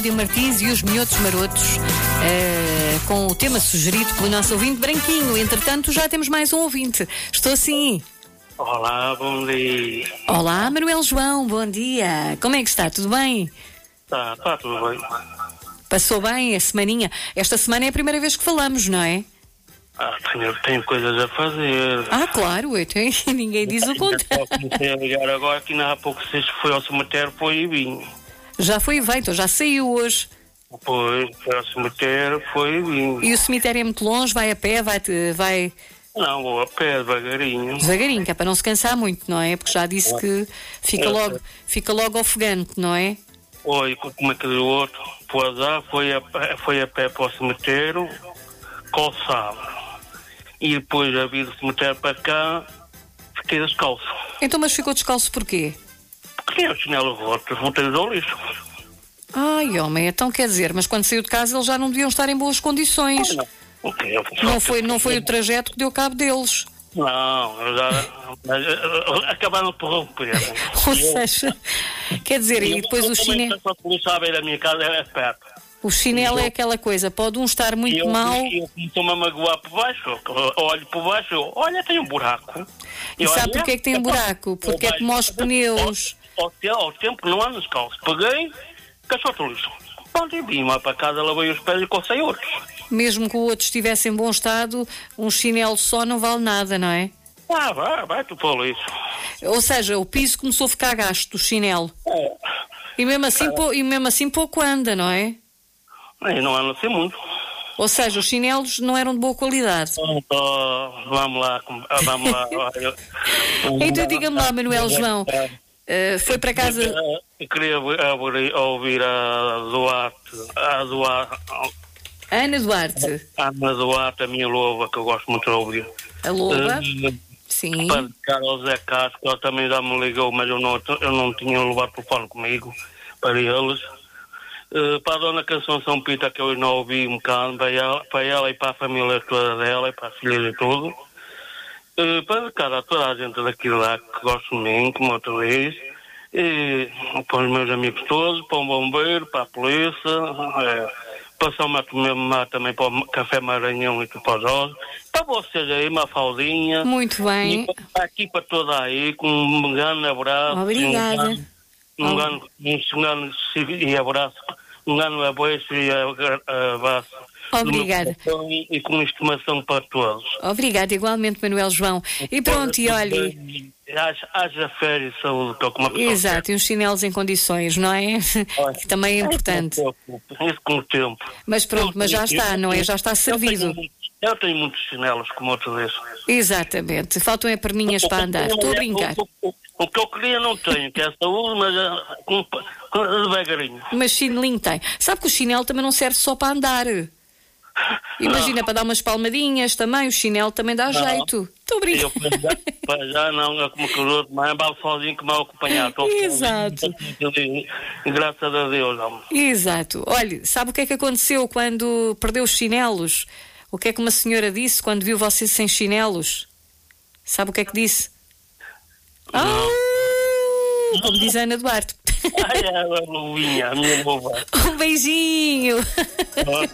de Martins e os Minhotos Marotos, com o tema sugerido pelo nosso ouvinte Branquinho. Entretanto, já temos mais um ouvinte. Estou sim. Olá, bom dia. Olá, Manuel João, bom dia. Como é que está? Tudo bem? Tá tudo bem. Passou bem a semaninha? Esta semana é a primeira vez que falamos, não é? Tenho coisas a fazer. Claro, ninguém diz o contrário. Comecei a ligar agora que ainda há pouco se foi ao cemitério, foi e vim. Já foi e veio, então já saiu hoje. Pois, foi ao cemitério, foi e vim. E o cemitério é muito longe? Vai a pé? Vai... Não, vou a pé, devagarinho. Devagarinho, que é para não se cansar muito, não é? Porque já disse que fica logo ofegante, não é? Oi, como é que deu o outro? Pois foi a pé para o cemitério, calçado. E depois a vir do cemitério para cá, fiquei descalço. Então, mas ficou descalço porquê? Porque tinha o chinelo roto, voltei-os ao lixo. Ai, homem, então quer dizer, mas quando saiu de casa eles já não deviam estar em boas condições. Não foi o trajeto que deu cabo deles. Não, acabaram por romper. Ou seja, quer dizer, e depois o chinelo... A polícia à beira da minha casa é perto. O chinelo é aquela coisa, pode um estar muito mal... Eu estou-me a magoar por baixo, olho por baixo, olha, tem um buraco. E sabe porquê que tem um buraco? Porque é como os pneus... Ao tempo que não ando descalço, peguei, caixote o lixo. Pronto, e vim lá para casa, lavei os pés e cocei outros. Mesmo que o outro estivesse em bom estado, um chinelo só não vale nada, não é? Vai tu para o lixo. Ou seja, o piso começou a ficar gasto do chinelo. E mesmo assim pouco anda, não é? E não anda assim muito. Ou seja, os chinelos não eram de boa qualidade. Vamos lá. Então diga-me lá, Manuel João, foi para casa... Eu queria ouvir a Duarte. Ana Duarte. Ana Duarte, a minha louva, que eu gosto muito de ouvir. A louva? Sim. Para dedicar ao Zé Castro, que ele também já me ligou, mas eu não tinha levado o telefone comigo para eles. Para a dona Canção São Pita, que eu não ouvi um bocado, para ela e para a família toda dela, e para as filhas e tudo. Para dedicar a toda a gente daqui lá, que gosto de mim, como outra vez. E para os meus amigos todos, para o bombeiro, para a polícia, para São Mato também, para o Café Maranhão e para os Ossos, para vocês aí, uma faldinha. Muito bem. E aqui para toda aí, com um grande abraço. Obrigada. Um grande e abraço, um grande abraço e abraço. Obrigada. E com estimação para todos. Obrigada, igualmente, Manuel João. E pronto, e olhe... Haja férias e saúde, que é como a pessoa Exato, quer. e uns chinelos em condições, não é? Que também é importante. Isso com o tempo. Mas pronto, mas já está, não é? Já está servido. Eu tenho muitos chinelos, como outro desses. Exatamente. Faltam é perninhas para andar. Estou a brincar. O que eu queria não tenho, que é saúde, mas devagarinho. Mas chinelinho tem. Sabe que o chinelo também não serve só para andar. Imagina, para dar umas palmadinhas também, o chinelo também dá jeito. Estou a brincar. Para já não, é como que o outro, mas é sozinho que me vai acompanhar. Exato. Graças a Deus, homem. Exato. Olha, sabe o que é que aconteceu quando perdeu os chinelos? O que é que uma senhora disse quando viu você sem chinelos? Sabe o que é que disse? Como diz a Ana Duarte. A luvinha, a minha boba. Um beijinho.